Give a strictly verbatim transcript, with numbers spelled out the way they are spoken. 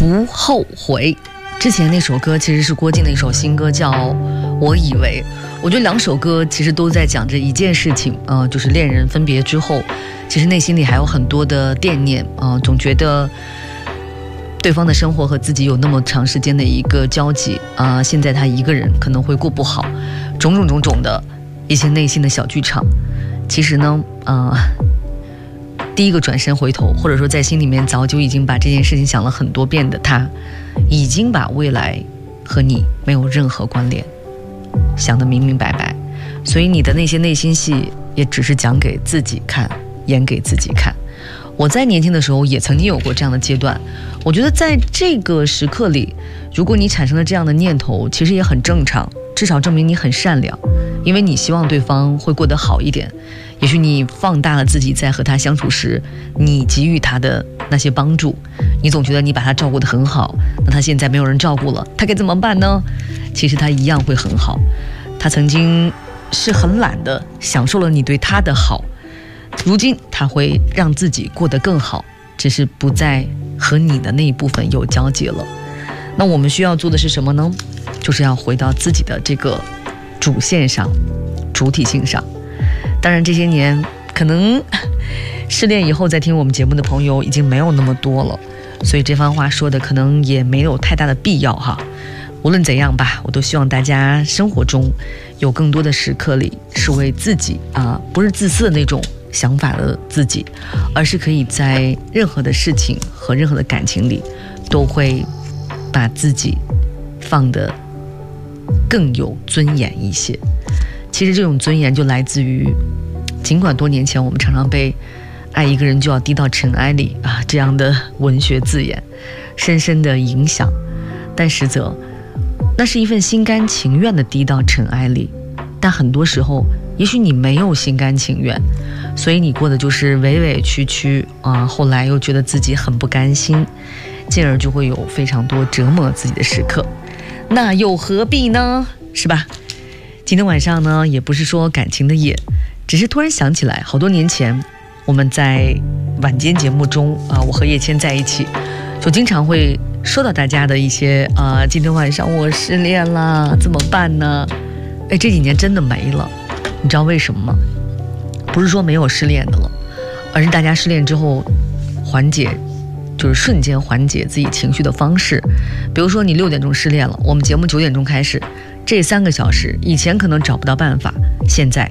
不后悔。之前那首歌其实是郭靖的一首新歌，叫《我以为》。我觉得两首歌其实都在讲着一件事情，呃，就是恋人分别之后，其实内心里还有很多的惦念，呃，总觉得对方的生活和自己有那么长时间的一个交集啊、呃，现在他一个人可能会过不好，种种种种的一些内心的小剧场。其实呢，呃，第一个转身回头，或者说在心里面早就已经把这件事情想了很多遍的他，已经把未来和你没有任何关联想得明明白白，所以你的那些内心戏也只是讲给自己看，演给自己看。我在年轻的时候也曾经有过这样的阶段，我觉得在这个时刻里，如果你产生了这样的念头，其实也很正常，至少证明你很善良，因为你希望对方会过得好一点。也许你放大了自己在和他相处时你给予他的那些帮助，你总觉得你把他照顾得很好，那他现在没有人照顾了，他该怎么办呢？其实他一样会很好，他曾经是很懒的享受了你对他的好，如今他会让自己过得更好，只是不再和你的那一部分有交集了。那我们需要做的是什么呢？就是要回到自己的这个主线上，主体性上。当然这些年可能失恋以后在听我们节目的朋友已经没有那么多了，所以这番话说的可能也没有太大的必要哈。无论怎样吧，我都希望大家生活中有更多的时刻里是为自己啊，不是自私的那种想法的自己，而是可以在任何的事情和任何的感情里都会把自己放得更有尊严一些。其实这种尊严就来自于，尽管多年前我们常常被爱一个人就要低到尘埃里啊这样的文学字眼深深的影响，但实则那是一份心甘情愿的低到尘埃里。但很多时候也许你没有心甘情愿，所以你过的就是委委屈屈啊，后来又觉得自己很不甘心，进而就会有非常多折磨自己的时刻，那又何必呢？是吧？今天晚上呢，也不是说感情的夜，只是突然想起来，好多年前我们在晚间节目中啊，我和叶谦在一起，就经常会收到大家的一些啊，今天晚上我失恋了，怎么办呢？哎，这几年真的没了，你知道为什么吗？不是说没有失恋的了，而是大家失恋之后缓解，就是瞬间缓解自己情绪的方式。比如说你六点钟失恋了，我们节目九点钟开始，这三个小时以前可能找不到办法，现在